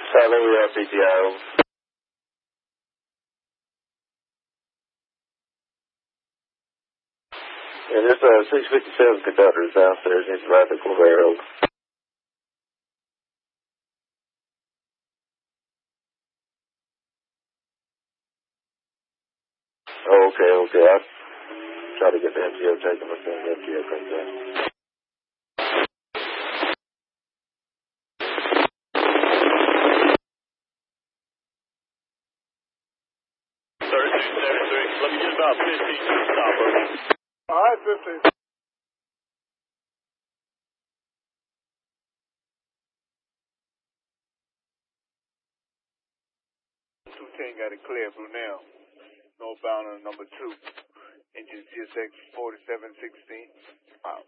Hello, we have PTO. Yeah, this 657 conductor is downstairs. Needs to ride the Clavero. Oh, okay. I'll try to get the MTO taken as soon as the MTO comes in. 3273. Let me get about 15 to stop over. All right, 15. Got it clear through now. Northbound on number 2. Engine CSX 4716. Out.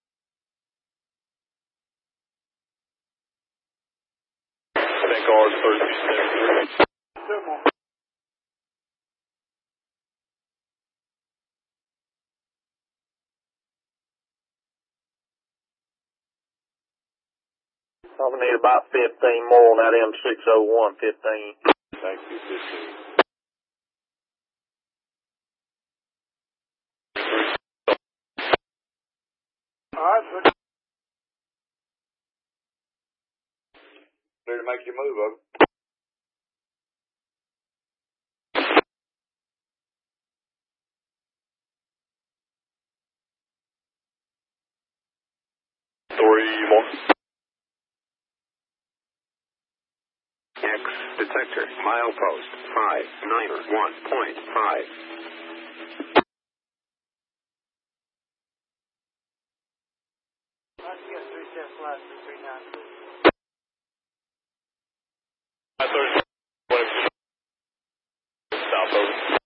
Thank ours 3273. I'm going to need about 15 more on that M601 15. Thank you, 15. All right, sir. Ready to make your move, over. X detector, milepost 591.5. Stop over.